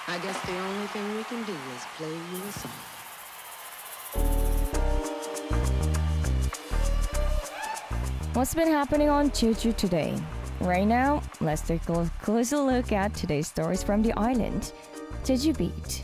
I guess the only thing we can do is play you a song. What's been happening on Jeju today? Right now, let's take a closer look at today's stories from the island. Jeju Beat.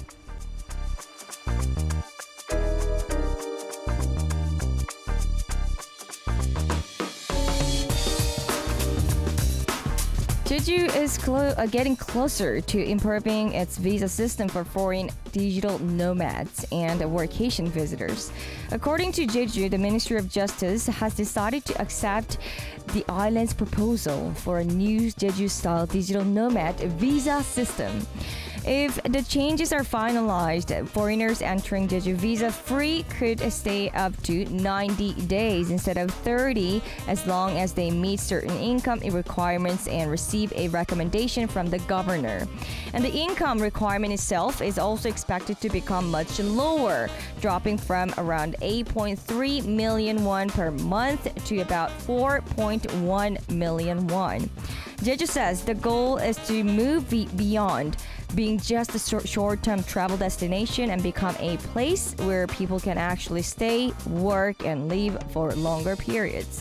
Jeju is getting closer to improving its visa system for foreign digital nomads and workation visitors. According to Jeju, the Ministry of Justice has decided to accept the island's proposal for a new Jeju-style digital nomad visa system. If the changes are finalized, foreigners entering Jeju visa-free could stay up to 90 days instead of 30 as long as they meet certain income requirements and receive a recommendation from the governor. And the income requirement itself is also expected to become much lower, dropping from around 8.3 million won per month to about 4.1 million won. Jeju says the goal is to move beyond being just a short-term travel destination and become a place where people can actually stay, work, and live for longer periods.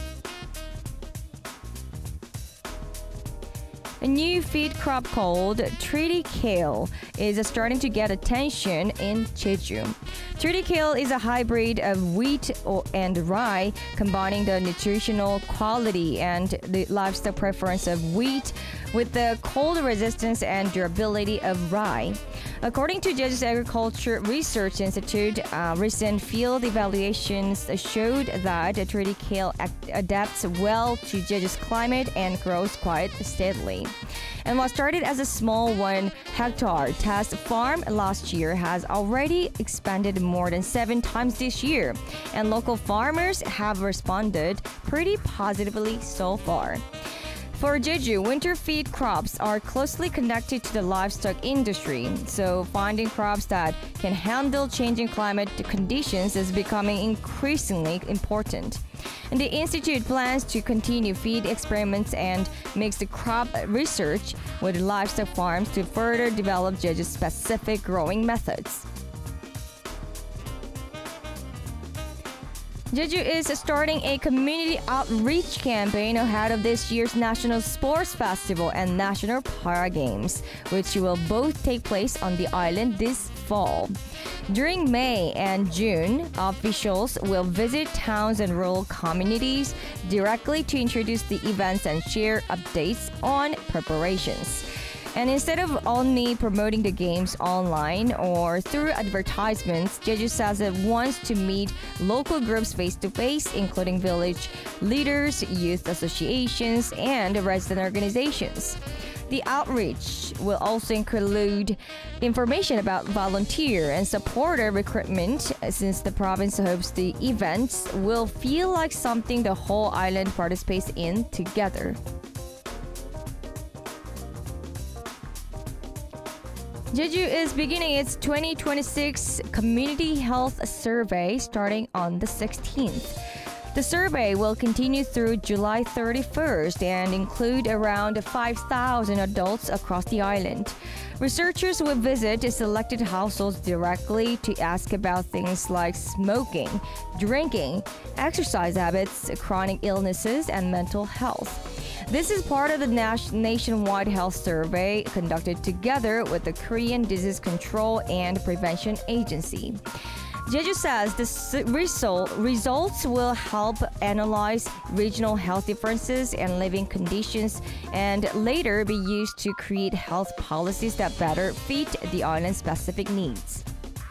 A new feed crop called triticale is starting to get attention in Jeju. Triticale is a hybrid of wheat and rye, combining the nutritional quality and the lifestyle preference of wheat with the cold resistance and durability of rye. According to Jeju's Agriculture Research Institute, recent field evaluations showed that triticale adapts well to Jeju's climate and grows quite steadily. And what started as a small 1-hectare test farm last year has already expanded more than 7 times this year, and local farmers have responded pretty positively so far. For Jeju, winter feed crops are closely connected to the livestock industry, so finding crops that can handle changing climate conditions is becoming increasingly important. And the institute plans to continue feed experiments and mixed crop research with livestock farms to further develop Jeju's specific growing methods. Jeju is starting a community outreach campaign ahead of this year's National Sports Festival and National Para Games, which will both take place on the island this fall. During May and June, officials will visit towns and rural communities directly to introduce the events and share updates on preparations. And instead of only promoting the games online or through advertisements, Jeju says it wants to meet local groups face-to-face, including village leaders, youth associations, and resident organizations. The outreach will also include information about volunteer and supporter recruitment. Since the province hopes the events will feel like something the whole island participates in together. Jeju is beginning its 2026 Community Health Survey starting on the 16th. The survey will continue through July 31st and include around 5,000 adults across the island. Researchers will visit selected households directly to ask about things like smoking, drinking, exercise habits, chronic illnesses, and mental health. This is part of the nationwide health survey conducted together with the Korean Disease Control and Prevention Agency. Jeju says the results will help analyze regional health differences and living conditions and later be used to create health policies that better fit the island's specific needs.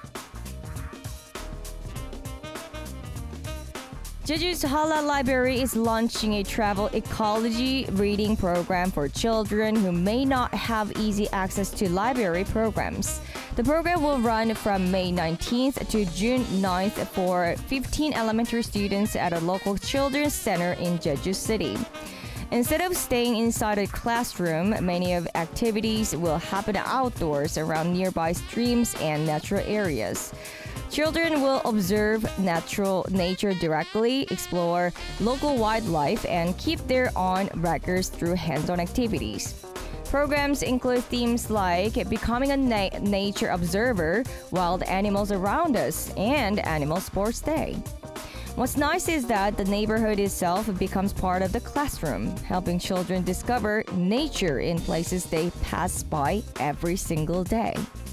Jeju's Hala Library is launching a travel ecology reading program for children who may not have easy access to library programs. The program will run from May 19th to June 9th for 15 elementary students at a local children's center in Jeju City. Instead of staying inside a classroom, many of activities will happen outdoors around nearby streams and natural areas. Children will observe nature directly, explore local wildlife, and keep their own records through hands-on activities. Programs include themes like becoming a nature observer, wild animals around us, and Animal Sports Day. What's nice is that the neighborhood itself becomes part of the classroom, helping children discover nature in places they pass by every single day.